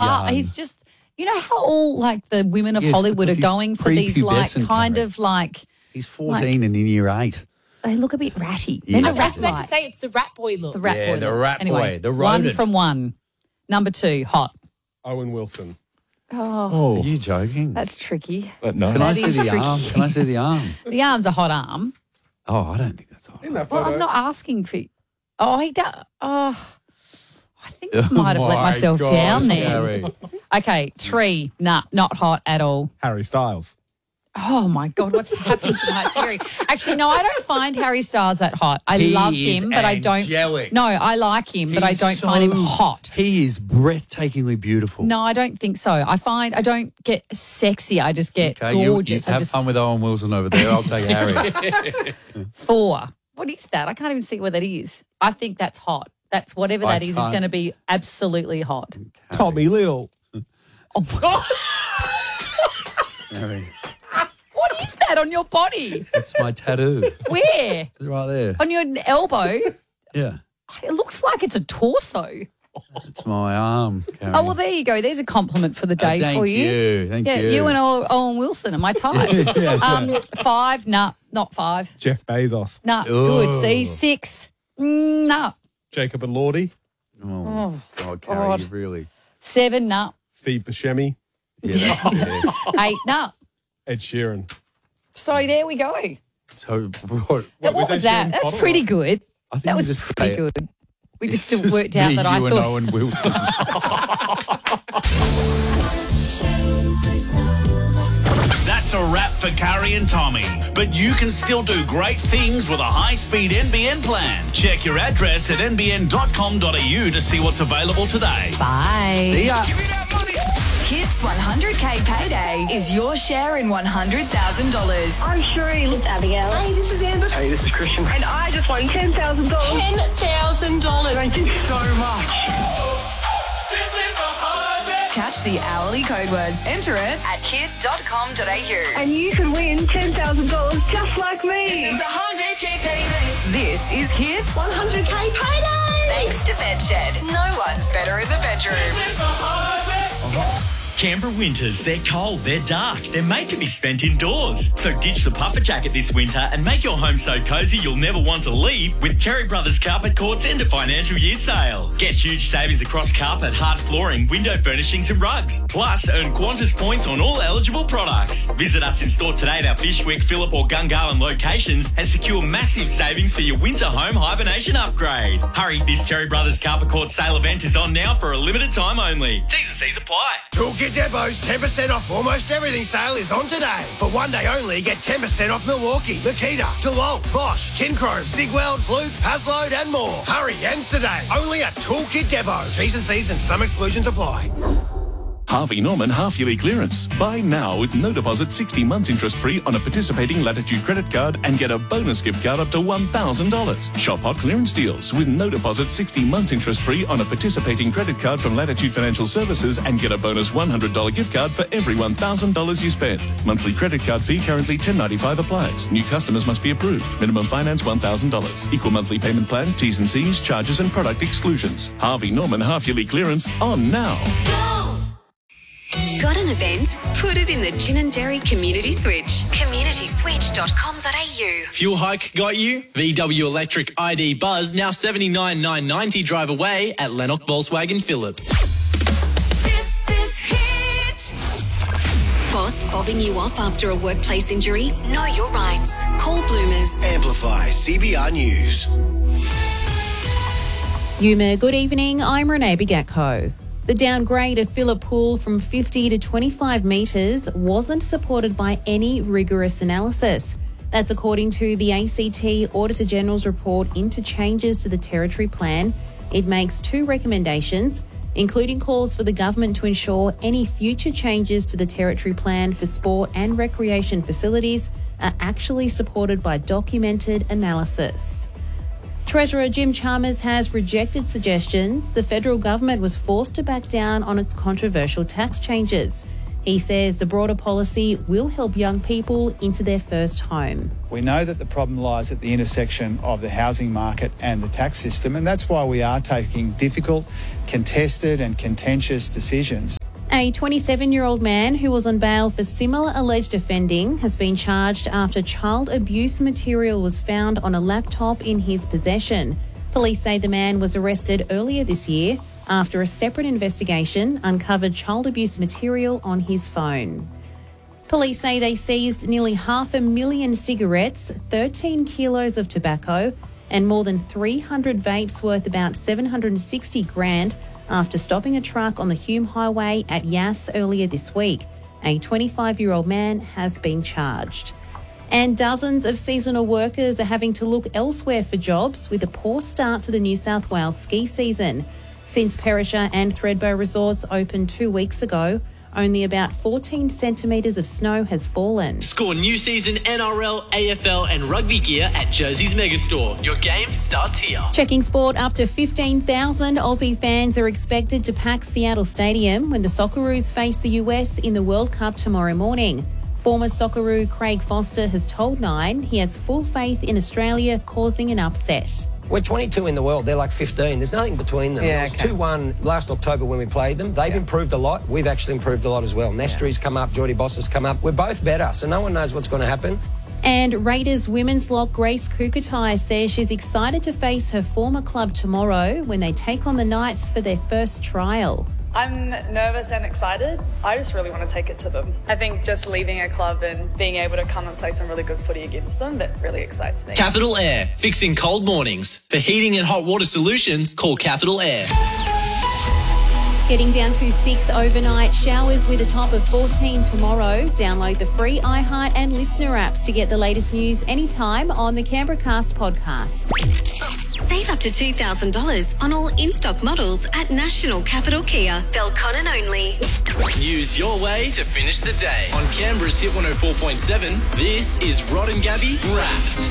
done. He's just, you know how all like the women of Hollywood are because going for these like prepubescent, kind Harry. of like, He's 14 and in year 8. they look a bit ratty. Yeah. They're I not was meant to rat-like. say it's the rat boy look. The rat Yeah, boy. the look. rat Anyway, boy, the one rodent. from one. Number 2, hot. Owen Wilson. Are you joking? That's tricky. No. Can I that see is the tricky. arm? Can I see the arm? The arm's a hot arm. Oh, I don't think that's hot. In that Well, photo. I'm not asking for. Oh, he does. Oh, I think I might have let my myself gosh, down there. Harry. Okay, 3. Nah, not hot at all. Harry Styles. Oh my God, what's happened to my theory? Actually, no, I don't find Harry Styles that hot. I He love is him, but I don't. angelic. No, I like him, but I He's don't find him so- hot. He is breathtakingly beautiful. No, I don't think so. I don't get sexy. I just get Okay, you gorgeous. have fun with Owen Wilson over there. I'll take Harry. 4. What is that? I can't even see what that is. I think that's hot. That's whatever I that is can't- going to be absolutely hot. Tommy Little. Oh my God. Harry. What is that on your body? That's my tattoo. Where? It's right there. On your elbow? Yeah. It looks like it's a torso. It's my arm, Harry. Oh, well, there you go. There's a compliment for the day thank for you. Thank Yeah, you. you and Owen Wilson are my type. 5, nah, not 5. Jeff Bezos. Nah, good. See, 6, nah. Jacob and Lordy. Oh, God, Harry, God. you really. 7, nah. Steve Buscemi. Yeah, that's fair. 8, nah. Ed Sheeran. So there we go. So, what? What was was that? Ed Sheeran That's bottle pretty or- good. I think That you was just pretty say- good. We just It's worked out me, that I you and thought. Owen Wilson. That's a wrap for Curry and Tommy. But you can still do great things with a high-speed NBN plan. Check your address at nbn.com.au to see what's available today. Bye. See ya. Hits 100K payday is your share in $100,000. I'm Sheree. It's Abigail. Hey, this is Amber. Hey, this is Christian. And I just won $10,000. $10,000. Thank you so much. Catch the hourly code words. Enter it at kid.com.au. And you can win $10,000 just like me. This is Hits 100K payday. thanks to Bedshed. No one's better in the bedroom. Canberra winters, they're cold, they're dark, they're made to be spent indoors. So ditch the puffer jacket this winter and make your home so cosy you'll never want to leave with Terry Brothers Carpet Court's end of financial year sale. Get huge savings across carpet, hard flooring, window furnishings and rugs. Plus, earn Qantas points on all eligible products. Visit us in store today at our Fishwick, Phillip or Gungahlin locations and secure massive savings for your winter home hibernation upgrade. Hurry, this Terry Brothers Carpet Court sale event is on now for a limited time only. T's and C's apply. Toolkit Depot's 10% off almost everything sale is on today. For one day only, get 10% off Milwaukee, Makita, DeWalt, Bosch, Kinchrome, Sigweld, Fluke, Hasload and more. Hurry, ends today. Only at Toolkit Depot. T's and C's and some exclusions apply. Harvey Norman half-yearly clearance. Buy now with no deposit, 60 months interest-free on a participating Latitude credit card and get a bonus gift card up to $1,000. Shop hot clearance deals with no deposit, 60 months interest-free on a participating credit card from Latitude Financial Services and get a bonus $100 gift card for every $1,000 you spend. Monthly credit card fee currently $10.95 applies. New customers must be approved. Minimum finance $1,000. Equal monthly payment plan, T's and C's, charges and product exclusions. Harvey Norman half-yearly clearance on now. Got an event? Put it in the Gin and Dairy Community Switch. communityswitch.com.au. Fuel hike got you? VW Electric ID Buzz now $79,990 drive away at Lennox Volkswagen Phillip. This is Hit. Boss fobbing you off after a workplace injury? Know your rights. Call Bloomers. Amplify CBR News. Yuma, good evening. I'm Renee Bigatko. The downgrade of Phillip Pool from 50 to 25 metres wasn't supported by any rigorous analysis. That's according to the ACT Auditor General's report into changes to the Territory Plan. It makes 2 recommendations, including calls for the government to ensure any future changes to the Territory Plan for sport and recreation facilities are actually supported by documented analysis. Treasurer Jim Chalmers has rejected suggestions the federal government was forced to back down on its controversial tax changes. He says the broader policy will help young people into their first home. We know that the problem lies at the intersection of the housing market and the tax system, and that's why we are taking difficult, contested and contentious decisions. A 27-year-old man who was on bail for similar alleged offending has been charged after child abuse material was found on a laptop in his possession. Police say the man was arrested earlier this year after a separate investigation uncovered child abuse material on his phone. Police say they seized nearly 500,000 cigarettes, 13 kilos of tobacco and more than 300 vapes worth about $760,000 after stopping a truck on the Hume Highway at Yass earlier this week. A 25-year-old man has been charged. And dozens of seasonal workers are having to look elsewhere for jobs with a poor start to the New South Wales ski season. Since Perisher and Thredbo resorts opened 2 weeks ago, only about 14 centimetres of snow has fallen. Score new season NRL, AFL and rugby gear at Josie's Megastore. Your game starts here. Checking sport, up to 15,000 Aussie fans are expected to pack Seattle Stadium when the Socceroos face the US in the World Cup tomorrow morning. Former Socceroo Craig Foster has told Nine he has full faith in Australia causing an upset. We're 22 in the world. They're like 15. There's nothing between them. Yeah, It was 2-1 last October when we played them. They've improved a lot. We've actually improved a lot as well. Nestri's come up. Geordie Boss has come up. We're both better, so no one knows what's going to happen. And Raiders women's lock Grace Kukatai says she's excited to face her former club tomorrow when they take on the Knights for their first trial. I'm nervous and excited. I just really want to take it to them. I think just leaving a club and being able to come and play some really good footy against them, that really excites me. Capital Air, fixing cold mornings. For heating and hot water solutions, call Capital Air. Getting down to 6 overnight, showers with a top of 14 tomorrow. Download the free iHeart and Listener apps to get the latest news anytime on the Canberra Cast podcast. Save up to $2,000 on all in-stock models at National Capital Kia. Belconnen only. Use your way to finish the day. On Canberra's Hit 104.7, this is Rod and Gabby Wrapped.